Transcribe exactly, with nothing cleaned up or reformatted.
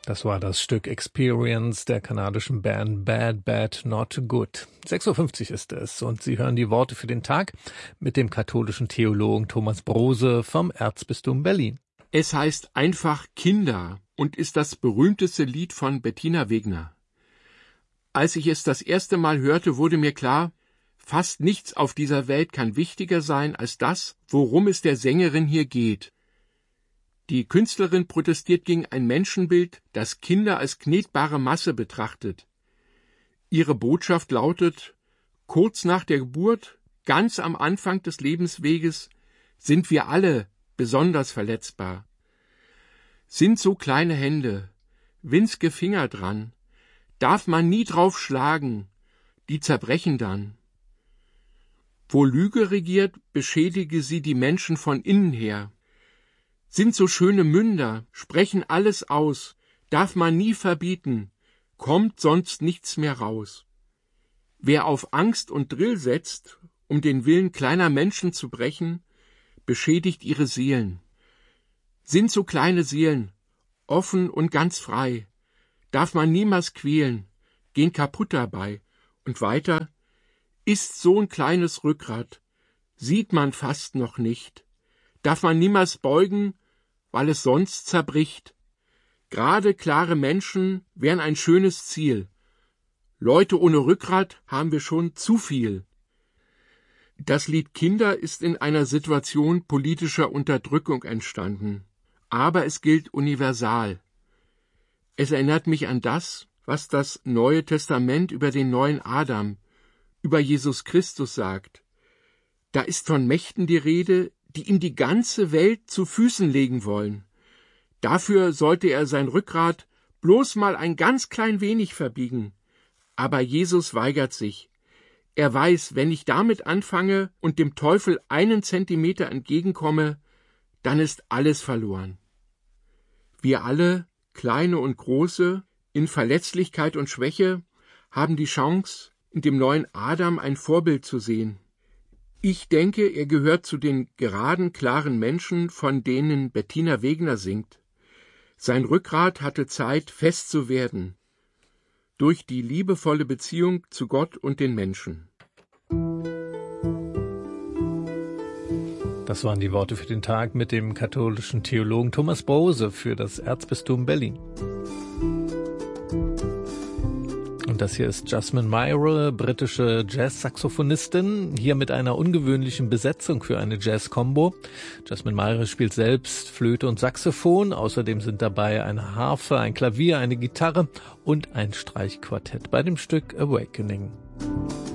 Das war das Stück Experience der kanadischen Band Bad Bad Not Good. sechs Uhr fünfzig ist es und Sie hören die Worte für den Tag mit dem katholischen Theologen Thomas Brose vom Erzbistum Berlin. Es heißt einfach Kinder und ist das berühmteste Lied von Bettina Wegner. Als ich es das erste Mal hörte, wurde mir klar, fast nichts auf dieser Welt kann wichtiger sein als das, worum es der Sängerin hier geht. Die Künstlerin protestiert gegen ein Menschenbild, das Kinder als knetbare Masse betrachtet. Ihre Botschaft lautet: Kurz nach der Geburt, ganz am Anfang des Lebensweges, sind wir alle besonders verletzbar. Sind so kleine Hände, winzige Finger dran, darf man nie drauf schlagen, die zerbrechen dann. Wo Lüge regiert, beschädige sie die Menschen von innen her. Sind so schöne Münder, sprechen alles aus, darf man nie verbieten, kommt sonst nichts mehr raus. Wer auf Angst und Drill setzt, um den Willen kleiner Menschen zu brechen, beschädigt ihre Seelen. Sind so kleine Seelen, offen und ganz frei, darf man niemals quälen, gehen kaputt dabei. Und weiter, ist so ein kleines Rückgrat, sieht man fast noch nicht, darf man niemals beugen, weil es sonst zerbricht. Gerade klare Menschen wären ein schönes Ziel. Leute ohne Rückgrat haben wir schon zu viel. Das Lied Kinder ist in einer Situation politischer Unterdrückung entstanden, aber es gilt universal. Es erinnert mich an das, was das Neue Testament über den neuen Adam, über Jesus Christus sagt. Da ist von Mächten die Rede, die ihm die ganze Welt zu Füßen legen wollen. Dafür sollte er sein Rückgrat bloß mal ein ganz klein wenig verbiegen. Aber Jesus weigert sich. Er weiß, wenn ich damit anfange und dem Teufel einen Zentimeter entgegenkomme, dann ist alles verloren. Wir alle, Kleine und Große, in Verletzlichkeit und Schwäche, haben die Chance, in dem neuen Adam ein Vorbild zu sehen. Ich denke, er gehört zu den geraden, klaren Menschen, von denen Bettina Wegner singt. Sein Rückgrat hatte Zeit, fest zu werden, durch die liebevolle Beziehung zu Gott und den Menschen. Das waren die Worte für den Tag mit dem katholischen Theologen Thomas Brose für das Erzbistum Berlin. Und das hier ist Jasmine Myra, britische Jazz-Saxophonistin, hier mit einer ungewöhnlichen Besetzung für eine Jazz-Combo. Jasmine Myra spielt selbst Flöte und Saxophon, außerdem sind dabei eine Harfe, ein Klavier, eine Gitarre und ein Streichquartett bei dem Stück Awakening.